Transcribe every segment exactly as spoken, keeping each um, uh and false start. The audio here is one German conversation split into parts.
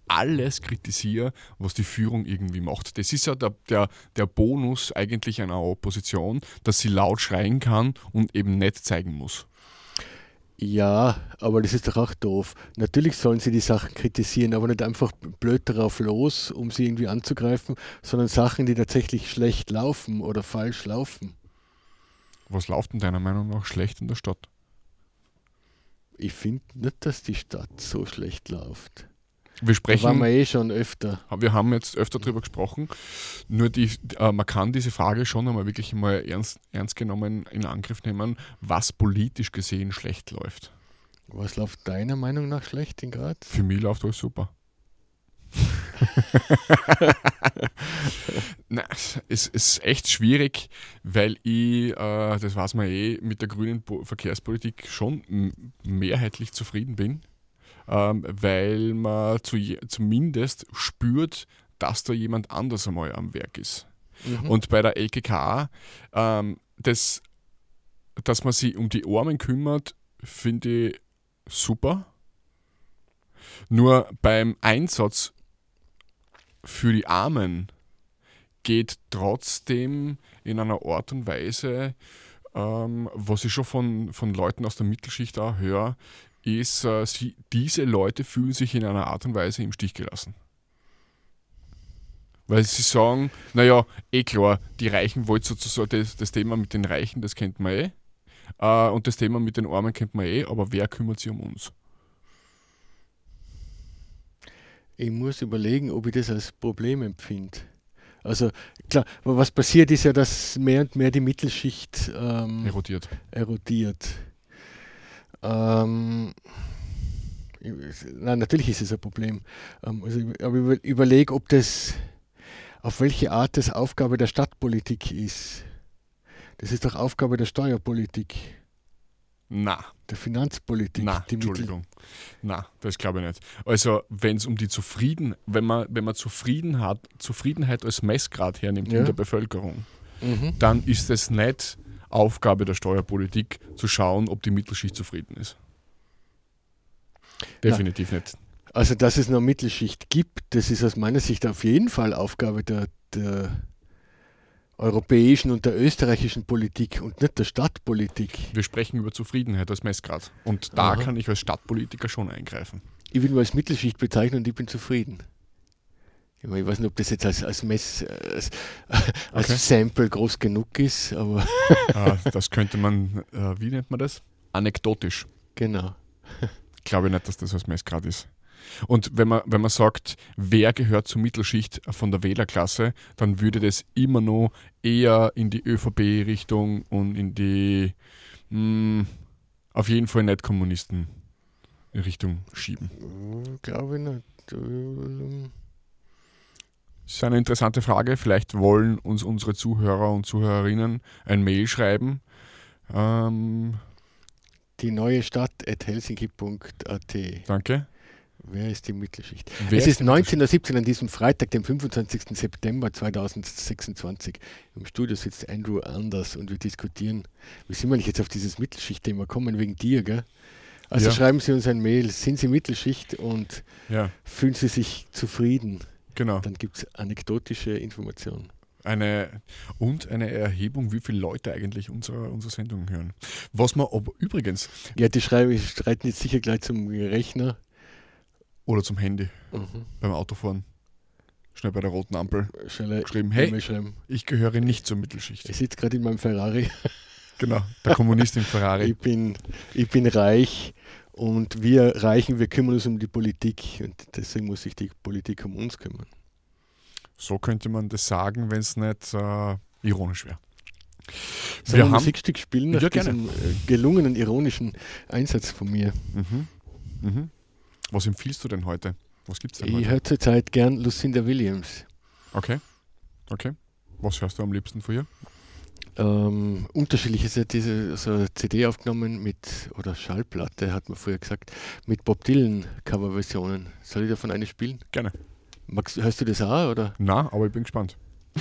alles kritisiere, was die Führung irgendwie macht. Das ist ja der, der, der Bonus eigentlich einer Opposition, dass sie laut schreien kann und eben nicht zeigen muss. Ja, aber das ist doch auch doof. Natürlich sollen sie die Sachen kritisieren, aber nicht einfach blöd darauf los, um sie irgendwie anzugreifen, sondern Sachen, die tatsächlich schlecht laufen oder falsch laufen. Was läuft denn deiner Meinung nach schlecht in der Stadt? Ich finde nicht, dass die Stadt so schlecht läuft. Wir Da waren wir sprechen, eh schon öfter. wir haben jetzt öfter darüber gesprochen, nur die, äh, man kann diese Frage schon einmal wirklich mal ernst, ernst genommen in Angriff nehmen, was politisch gesehen schlecht läuft. Was läuft deiner Meinung nach schlecht in Graz? Für mich läuft alles super. Nein, es ist echt schwierig, weil ich, äh, das weiß man eh, mit der grünen Po- Verkehrspolitik schon m- mehrheitlich zufrieden bin, ähm, weil man zu je, zumindest spürt, dass da jemand anders einmal am Werk ist. Mhm. Und bei der L K K, ähm, das, dass man sich um die Armen kümmert, finde ich super. Nur beim Einsatz für die Armen geht trotzdem in einer Art und Weise, ähm, was ich schon von, von Leuten aus der Mittelschicht auch höre, ist, äh, sie, diese Leute fühlen sich in einer Art und Weise im Stich gelassen. Weil sie sagen, naja, eh klar, die Reichen wollen sozusagen, das, das Thema mit den Reichen, das kennt man eh, äh, und das Thema mit den Armen kennt man eh, aber wer kümmert sich um uns? Ich muss überlegen, ob ich das als Problem empfinde. Also klar, aber was passiert ist ja, dass mehr und mehr die Mittelschicht ähm, Erodiert. erodiert. Ähm, ich- nein, natürlich ist es ein Problem. Ähm, also, ich- aber ich überlege, ob das, auf welche Art das Aufgabe der Stadtpolitik ist. Das ist doch Aufgabe der Steuerpolitik, Na, der Finanzpolitik. na, die Mittel- Entschuldigung. Na, das glaube ich nicht. Also, wenn es um die Zufrieden, wenn man, wenn man Zufriedenheit, Zufriedenheit als Messgrad hernimmt Ja. in der Bevölkerung, Mhm. dann ist es nicht Aufgabe der Steuerpolitik zu schauen, ob die Mittelschicht zufrieden ist. Definitiv nicht. Also, dass es eine Mittelschicht gibt, das ist aus meiner Sicht auf jeden Fall Aufgabe der, der europäischen und der österreichischen Politik und nicht der Stadtpolitik. Wir sprechen über Zufriedenheit als Messgrad. Und da Aha. kann ich als Stadtpolitiker schon eingreifen. Ich will mich als Mittelschicht bezeichnen und ich bin zufrieden. Ich meine, ich weiß nicht, ob das jetzt als, als Mess, als, als Okay. Sample groß genug ist, aber äh, das könnte man, äh, wie nennt man das? Anekdotisch. genau. Glaube ich nicht, dass das als Messgrad ist. Und wenn man, wenn man sagt, wer gehört zur Mittelschicht von der Wählerklasse, dann würde das immer noch eher in die ÖVP-Richtung und in die mh, auf jeden Fall nicht Kommunisten-Richtung schieben. Hm, glaube ich nicht. Ähm, Das ist eine interessante Frage. Vielleicht wollen uns unsere Zuhörer und Zuhörerinnen ein Mail schreiben. Ähm, Die neue Stadt at helsinki punkt a t. danke. Wer ist die Mittelschicht? Wer es ist die neunzehn Uhr siebzehn an diesem Freitag, dem fünfundzwanzigsten September zweitausendsechsundzwanzig. Im Studio sitzt Andrew Anders und wir diskutieren. Wie sind wir eigentlich jetzt auf dieses Mittelschicht-Thema kommen? Wegen dir, gell? Also Ja. schreiben Sie uns ein Mail. Sind Sie Mittelschicht und Ja, fühlen Sie sich zufrieden? genau. Dann gibt es anekdotische Informationen. Eine, und eine Erhebung, wie viele Leute eigentlich unsere, unsere Sendungen hören. Was man aber übrigens, Ja, die schreiben, streiten jetzt sicher gleich zum Rechner. oder zum Handy Mhm. beim Autofahren, schnell bei der roten Ampel Schnell geschrieben, E-Mail hey, schreiben. ich gehöre nicht zur Mittelschicht. Ich sitze gerade in meinem Ferrari. Genau, der Kommunist im Ferrari. Ich bin, ich bin reich und wir Reichen, wir kümmern uns um die Politik und deswegen muss sich die Politik um uns kümmern. So könnte man das sagen, wenn es nicht äh, ironisch wäre. Sollen wir Wir ein haben, Musikstück spielen nach Ja, gerne. diesem äh, gelungenen, ironischen Einsatz von mir? mhm, mhm. Was empfiehlst du denn heute? Was gibt's denn Ich heute? höre zurzeit gern Lucinda Williams. Okay, okay. Was hörst du am liebsten von ihr? Ähm, unterschiedlich ist ja diese so eine C D aufgenommen mit, oder Schallplatte, hat man früher gesagt, mit Bob Dylan Coverversionen. Soll ich davon eine spielen? Gerne. Magst, hörst du das auch, oder? Na, aber ich bin gespannt.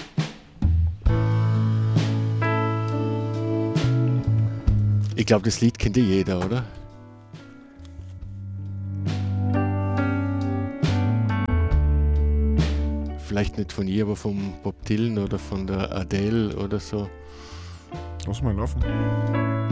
Ich glaube, das Lied kennt ja jeder, oder? vielleicht nicht von ihr, aber vom Bob Dylan oder von der Adele oder so. Lass mal laufen.